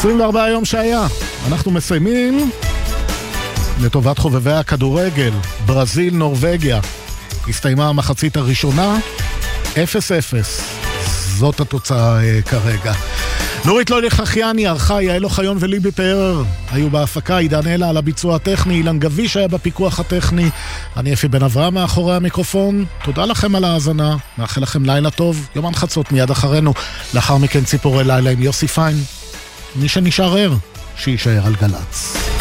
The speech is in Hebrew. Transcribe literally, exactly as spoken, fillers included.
עשרים וארבעה יום שהיה. אנחנו מסיימים לטובת חובבי הכדורגל. ברזיל, נורווגיה. הסתיימה המחצית הראשונה. אפס אפס. זאת התוצאה uh, כרגע. נורית לוליך אחיאני, ערכה, יעל אוחיון וליבי פאר היו בהפקה, עידן אלה על הביצוע הטכני, אילן גביש היה בפיקוח הטכני, אני אפי בן אברהם מאחורי המיקרופון. תודה לכם על ההאזנה, מאחל לכם לילה טוב, יומן חצות מיד אחרינו, לאחר מכן ציפורי לילה עם יוסי פיין. מי שנשאר ער, שישאר על גלץ.